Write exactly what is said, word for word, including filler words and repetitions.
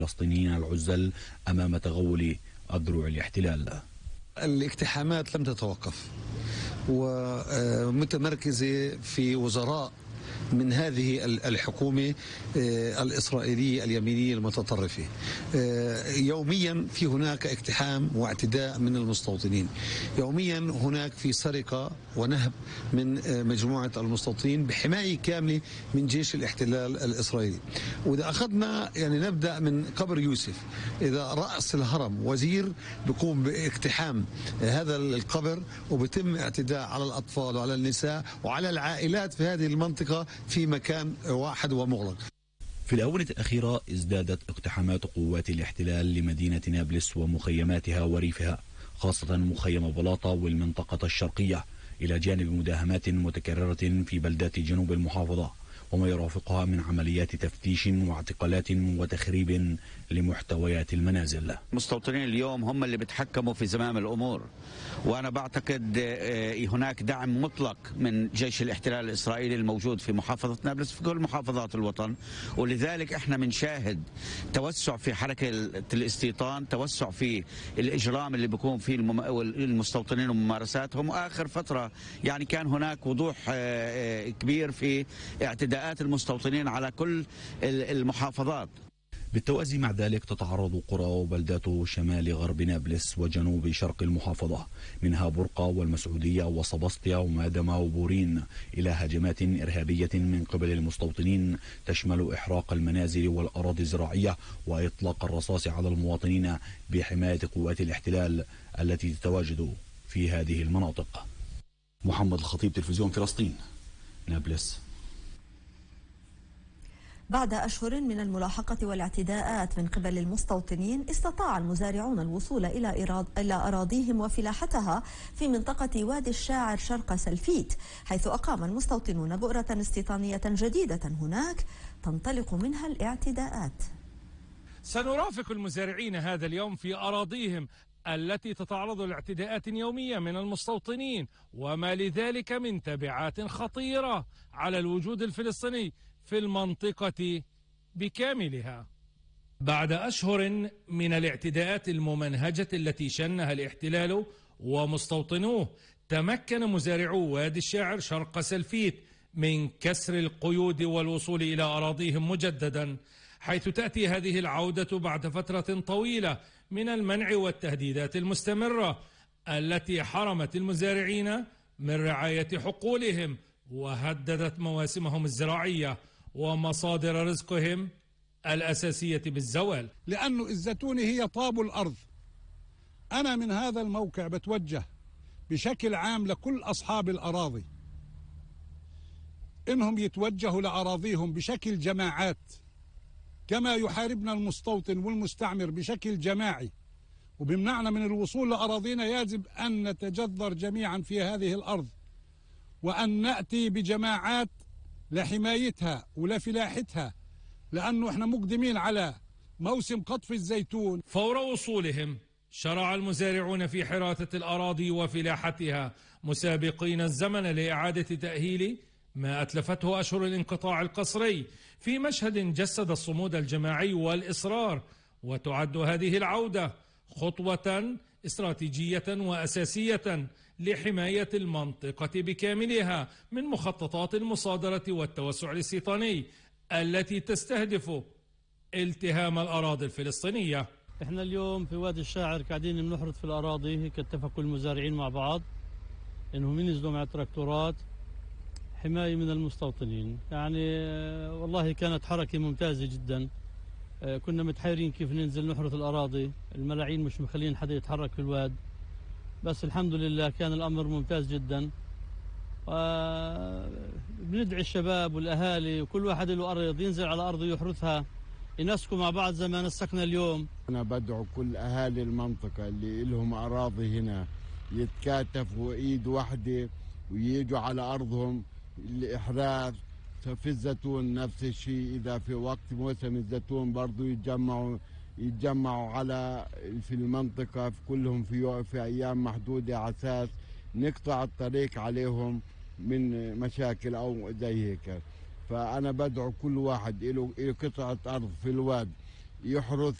الفلسطينيين العزل أمام تغول أذرع الاحتلال. الاقتحامات لم تتوقف ومتمركزة في وزراء من هذه الحكومة الإسرائيلية اليمينية المتطرفة. يوميا في هناك اقتحام واعتداء من المستوطنين، يوميا هناك في سرقة ونهب من مجموعة المستوطنين بحماية كاملة من جيش الاحتلال الإسرائيلي. وإذا أخذنا يعني نبدأ من قبر يوسف، إذا رأس الهرم وزير بيقوم باقتحام هذا القبر وبتم اعتداء على الأطفال وعلى النساء وعلى العائلات في هذه المنطقة في مكان واحد ومغلق. في الآونة الأخيرة ازدادت اقتحامات قوات الاحتلال لمدينة نابلس ومخيماتها وريفها، خاصة مخيم بلاطة والمنطقة الشرقية، إلى جانب مداهمات متكررة في بلدات جنوب المحافظة وما يرافقها من عمليات تفتيش واعتقالات وتخريب لمحتويات المنازل. المستوطنين اليوم هم اللي بيتحكموا في زمام الأمور، وأنا بعتقد هناك دعم مطلق من جيش الاحتلال الإسرائيلي الموجود في محافظة نابلس في كل محافظات الوطن، ولذلك احنا بنشاهد توسع في حركة الاستيطان، توسع في الإجرام اللي بيكون فيه المستوطنين وممارساتهم. وآخر فترة يعني كان هناك وضوح كبير في اعتداءات المستوطنين على كل المحافظات. بالتوازي مع ذلك تتعرض قرى وبلدات شمال غرب نابلس وجنوب شرق المحافظة منها برقة والمسعودية وصبسطيا ومادمة وبورين إلى هجمات إرهابية من قبل المستوطنين تشمل إحراق المنازل والأراضي الزراعية وإطلاق الرصاص على المواطنين بحماية قوات الاحتلال التي تتواجد في هذه المناطق. محمد الخطيب، تلفزيون فلسطين، نابلس. بعد أشهر من الملاحقة والاعتداءات من قبل المستوطنين، استطاع المزارعون الوصول إلى إلى أراضيهم وفلاحتها في منطقة وادي الشاعر شرق سلفيت، حيث أقام المستوطنون بؤرة استيطانية جديدة هناك تنطلق منها الاعتداءات. سنرافق المزارعين هذا اليوم في أراضيهم التي تتعرض لاعتداءات يومية من المستوطنين، وما لذلك من تبعات خطيرة على الوجود الفلسطيني في المنطقة بكاملها. بعد أشهر من الاعتداءات الممنهجة التي شنها الاحتلال ومستوطنوه، تمكن مزارعو وادي الشاعر شرق سلفيت من كسر القيود والوصول إلى أراضيهم مجددا، حيث تأتي هذه العودة بعد فترة طويلة من المنع والتهديدات المستمرة التي حرمت المزارعين من رعاية حقولهم وهددت مواسمهم الزراعية ومصادر رزقهم الأساسية بالزوال. لأنه الزيتونة هي طاب الأرض. أنا من هذا الموقع بتوجه بشكل عام لكل أصحاب الأراضي إنهم يتوجهوا لأراضيهم بشكل جماعات، كما يحاربنا المستوطن والمستعمر بشكل جماعي وبمنعنا من الوصول لأراضينا. يجب أن نتجذر جميعا في هذه الأرض وأن نأتي بجماعات لحمايتها ولفلاحتها، لأنه احنا مقدمين على موسم قطف الزيتون. فور وصولهم شرع المزارعون في حراثة الأراضي وفلاحتها، مسابقين الزمن لإعادة تأهيل ما أتلفته أشهر الانقطاع القسري في مشهد جسد الصمود الجماعي والإصرار. وتعد هذه العودة خطوة استراتيجية وأساسية لحماية المنطقة بكاملها من مخططات المصادرة والتوسع الاستيطاني التي تستهدف التهام الأراضي الفلسطينية. احنا اليوم في وادي الشاعر قاعدين بنحرث في الأراضي، هيك اتفقوا المزارعين مع بعض انهم ينزلوا مع التراكتورات حماية من المستوطنين. يعني والله كانت حركة ممتازة جدا، كنا متحيرين كيف ننزل نحرث الأراضي، الملاعين مش مخلين حدا يتحرك في الواد، بس الحمد لله كان الأمر ممتاز جدا. بندعي الشباب والأهالي وكل واحد له أرض ينزل على أرضه يحرثها، ينسقوا مع بعض زي ما نسقنا اليوم. أنا بدعو كل أهالي المنطقة اللي لهم أراضي هنا يتكاتفوا إيد واحدة وييجوا على أرضهم الإحراث. في الزيتون نفس الشيء، إذا في وقت موسم الزيتون برضو يتجمعوا يتجمعوا على في المنطقة في كلهم في في أيام محدودة على أساس نقطع الطريق عليهم من مشاكل أو زي هيك. فأنا بدعو كل واحد له له قطعة أرض في الواد يحرث